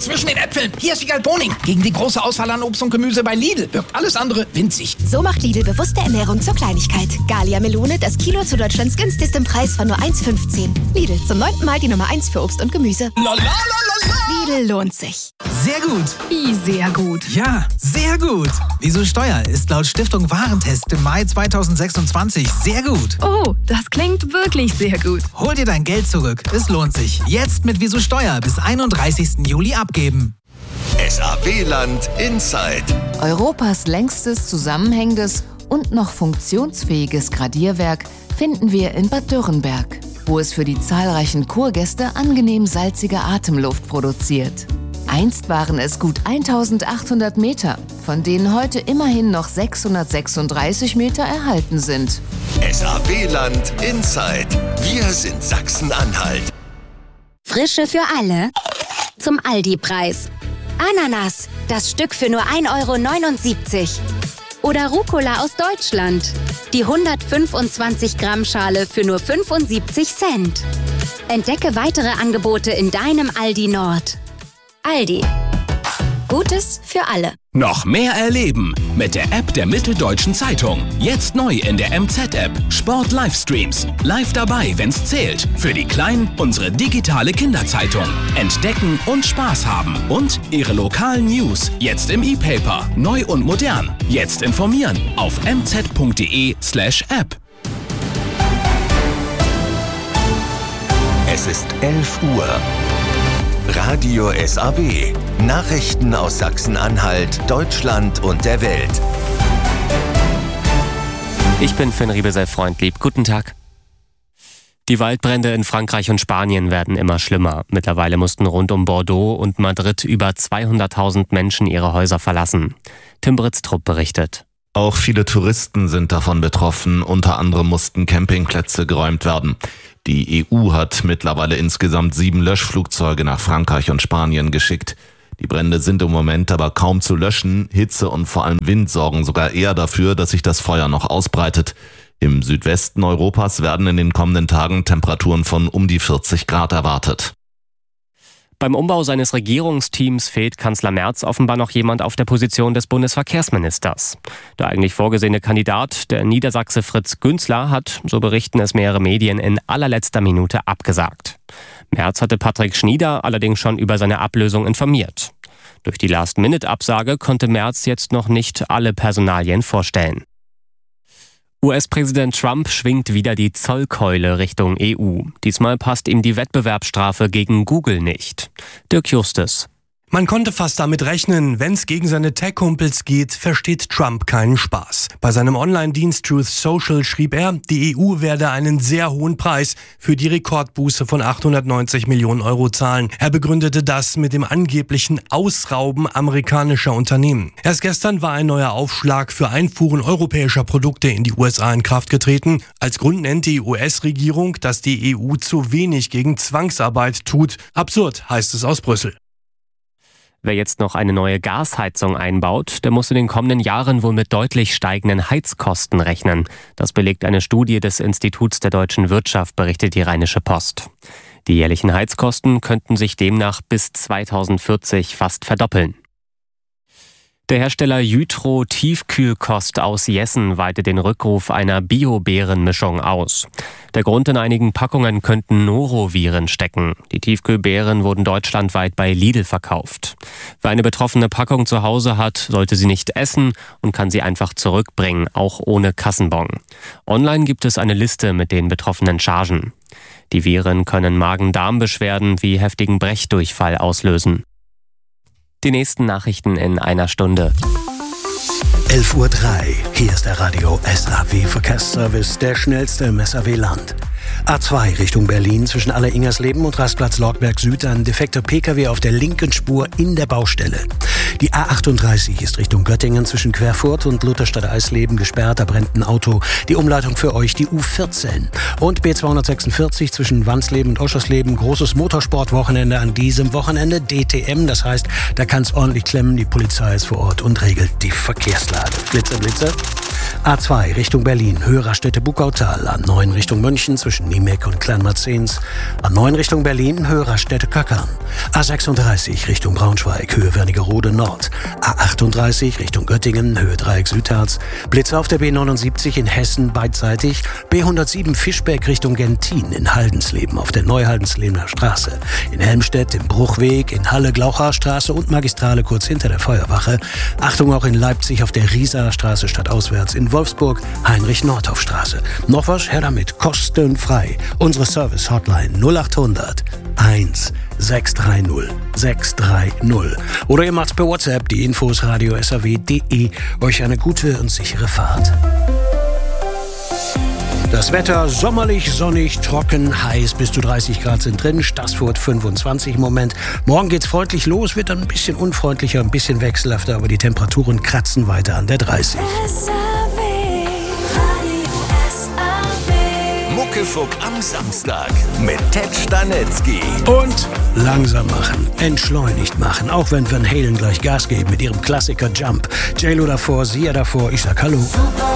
zwischen den Äpfeln. Hier ist Wiegald Boning. Gegen die große Auswahl an Obst und Gemüse bei Lidl wirkt alles andere winzig. So macht Lidl bewusste Ernährung zur Kleinigkeit. Gallia Melone, das Kilo zu Deutschlands günstigstem Preis von nur 1,15. Lidl, zum 9. Mal die Nummer 1 für Obst und Gemüse. Lidl lohnt sich. Sehr gut. Wie sehr gut? Ja, sehr gut. Wieso Steuer ist laut Stiftung Warentest im Mai 2026 sehr gut. Oh, das klingt wirklich sehr gut. Hol dir dein Geld zurück. Es lohnt sich. Jetzt mit Wieso Steuer bis 31. Juli abgeben. SAW-Land Inside. Europas längstes, zusammenhängendes und noch funktionsfähiges Gradierwerk finden wir in Bad Dürrenberg, wo es für die zahlreichen Kurgäste angenehm salzige Atemluft produziert. Einst waren es gut 1800 Meter, von denen heute immerhin noch 636 Meter erhalten sind. SAW-Land Inside. Wir sind Sachsen-Anhalt. Frische für alle zum Aldi-Preis. Ananas, das Stück für nur 1,79 €. Oder Rucola aus Deutschland. Die 125 Gramm Schale für nur 75 Cent. Entdecke weitere Angebote in deinem Aldi Nord. Aldi. Gutes für alle. Noch mehr erleben mit der App der Mitteldeutschen Zeitung. Jetzt neu in der MZ-App. Sport-Livestreams. Live dabei, wenn's zählt. Für die Kleinen unsere digitale Kinderzeitung. Entdecken und Spaß haben. Und ihre lokalen News. Jetzt im E-Paper. Neu und modern. Jetzt informieren auf mz.de/app. Es ist 11 Uhr. Radio SAW. Nachrichten aus Sachsen-Anhalt, Deutschland und der Welt. Ich bin Finn Riebesell-Freundlieb. Guten Tag. Die Waldbrände in Frankreich und Spanien werden immer schlimmer. Mittlerweile mussten rund um Bordeaux und Madrid über 200.000 Menschen ihre Häuser verlassen. Tim Britztrup berichtet. Auch viele Touristen sind davon betroffen. Unter anderem mussten Campingplätze geräumt werden. Die EU hat mittlerweile insgesamt 7 Löschflugzeuge nach Frankreich und Spanien geschickt. Die Brände sind im Moment aber kaum zu löschen. Hitze und vor allem Wind sorgen sogar eher dafür, dass sich das Feuer noch ausbreitet. Im Südwesten Europas werden in den kommenden Tagen Temperaturen von um die 40 Grad erwartet. Beim Umbau seines Regierungsteams fehlt Kanzler Merz offenbar noch jemand auf der Position des Bundesverkehrsministers. Der eigentlich vorgesehene Kandidat, der Niedersachse Fritz Günzler, hat, so berichten es mehrere Medien, in allerletzter Minute abgesagt. Merz hatte Patrick Schnieder allerdings schon über seine Ablösung informiert. Durch die Last-Minute-Absage konnte Merz jetzt noch nicht alle Personalien vorstellen. US-Präsident Trump schwingt wieder die Zollkeule Richtung EU. Diesmal passt ihm die Wettbewerbsstrafe gegen Google nicht. Dirk Justus. Man konnte fast damit rechnen, wenn's gegen seine Tech-Kumpels geht, versteht Trump keinen Spaß. Bei seinem Online-Dienst Truth Social schrieb er, die EU werde einen sehr hohen Preis für die Rekordbuße von 890 Millionen Euro zahlen. Er begründete das mit dem angeblichen Ausrauben amerikanischer Unternehmen. Erst gestern war ein neuer Aufschlag für Einfuhren europäischer Produkte in die USA in Kraft getreten. Als Grund nennt die US-Regierung, dass die EU zu wenig gegen Zwangsarbeit tut. Absurd, heißt es aus Brüssel. Wer jetzt noch eine neue Gasheizung einbaut, der muss in den kommenden Jahren wohl mit deutlich steigenden Heizkosten rechnen. Das belegt eine Studie des Instituts der deutschen Wirtschaft, berichtet die Rheinische Post. Die jährlichen Heizkosten könnten sich demnach bis 2040 fast verdoppeln. Der Hersteller Jytro Tiefkühlkost aus Jessen weitet den Rückruf einer Bio-Beeren-Mischung aus. Der Grund: in einigen Packungen könnten Noroviren stecken. Die Tiefkühlbeeren wurden deutschlandweit bei Lidl verkauft. Wer eine betroffene Packung zu Hause hat, sollte sie nicht essen und kann sie einfach zurückbringen, auch ohne Kassenbon. Online gibt es eine Liste mit den betroffenen Chargen. Die Viren können Magen-Darm-Beschwerden wie heftigen Brechdurchfall auslösen. Die nächsten Nachrichten in einer Stunde. 11:03 Uhr. Hier ist der Radio SAW Verkehrsservice, der schnellste im SAW-Land. A2 Richtung Berlin zwischen Aller-Ingersleben und Rastplatz Lortberg Süd ein defekter Pkw auf der linken Spur in der Baustelle. Die A38 ist Richtung Göttingen zwischen Querfurt und Lutherstadt-Eisleben gesperrt. Da brennt ein Auto. Die Umleitung für euch die U14. Und B246 zwischen Wansleben und Oschersleben. Großes Motorsportwochenende an diesem Wochenende. DTM, das heißt, da kann es ordentlich klemmen. Die Polizei ist vor Ort und regelt die Verkehrslage. Blitzer, Blitzer. A2 Richtung Berlin, Höhe Raststätte Buckautal. A9 Richtung München zwischen Niemek und Kleinmarzens. A9 Richtung Berlin, Höhe Raststätte Kackern. A36 Richtung Braunschweig, Höhe Wernigerode Nord. A38 Richtung Göttingen, Höhe Dreieck Südharz. Blitze auf der B79 in Hessen beidseitig. B107 Fischbeck Richtung Gentin in Haldensleben auf der Neuhaldenslebener Straße. In Helmstedt im Bruchweg, in Halle Glauchharstraße und Magistrale kurz hinter der Feuerwache. Achtung auch in Leipzig auf der Rieser Straße stadtauswärts. In Wolfsburg Heinrich-Nordhoff-Straße. Noch was? Her damit. Kostenfrei. Unsere Service-Hotline 0800 1 630 630. Oder ihr macht's per WhatsApp. Die Infos radio.saw.de. Euch eine gute und sichere Fahrt. Das Wetter sommerlich, sonnig, trocken, heiß, bis zu 30 Grad sind drin. Stassfurt 25 im Moment. Morgen geht's freundlich los, wird dann ein bisschen unfreundlicher, ein bisschen wechselhafter, aber die Temperaturen kratzen weiter an der 30. Muckefuck am Samstag mit Ted Stanetzky. Und langsam machen, entschleunigt machen, auch wenn Van Halen gleich Gas geben mit ihrem Klassiker Jump. J-Lo davor, Sia davor, ich sag Hallo.